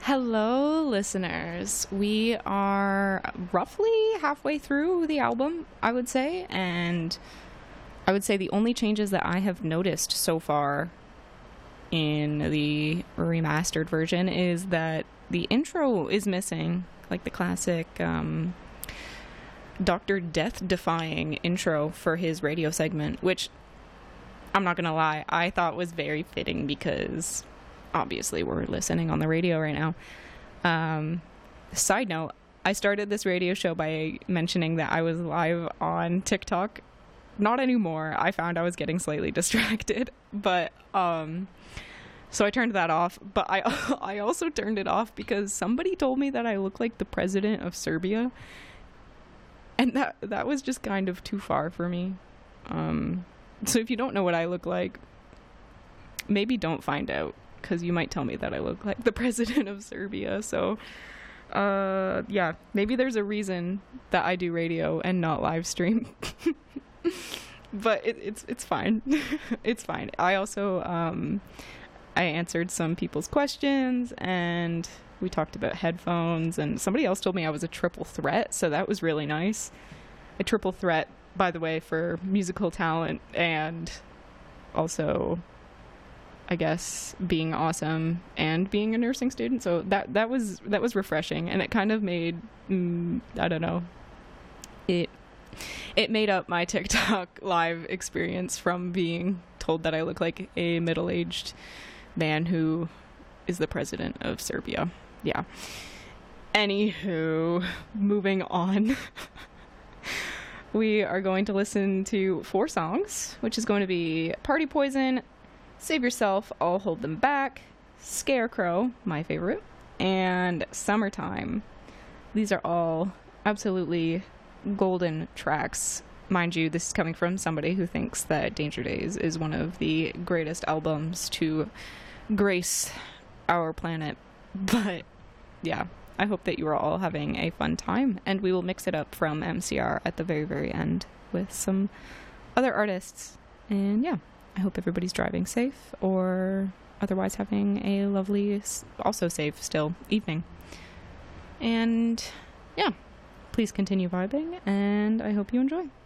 Hello, listeners. We are roughly halfway through the album, I would say, and I would say the only changes that I have noticed so far in the remastered version is that the intro is missing, like the classic Dr. Death-defying intro for his radio segment, which, I'm not gonna lie, I thought was very fitting because obviously we're listening on the radio right now. Side note, I started this radio show by mentioning that I was live on TikTok. Not anymore. I found I was getting slightly distracted, but so I turned that off. But I also turned it off because somebody told me that I look like the president of Serbia, and that was just kind of too far for me. So if you don't know what I look like, maybe don't find out, because you might tell me that I look like the president of Serbia. So yeah, maybe there's a reason that I do radio and not live stream. But it's fine. It's fine. I also I answered some people's questions, and we talked about headphones, and somebody else told me I was a triple threat, so that was really nice. A triple threat, by the way, for musical talent and also, I guess, being awesome and being a nursing student. So that was refreshing, and it kind of made I don't know, it made up my TikTok live experience from being told that I look like a middle-aged man who is the president of Serbia. Yeah. Anywho, moving on. We are going to listen to 4 songs, which is going to be Party Poison, Save Yourself, I'll Hold Them Back, Scarecrow, my favorite, and Summertime. These are all absolutely golden tracks. Mind you, this is coming from somebody who thinks that Danger Days is one of the greatest albums to grace our planet. But yeah, I hope that you are all having a fun time, and we will mix it up from MCR at the very, very end with some other artists. And yeah, I hope everybody's driving safe or otherwise having a lovely, also safe still, evening. And yeah, please continue vibing, and I hope you enjoy.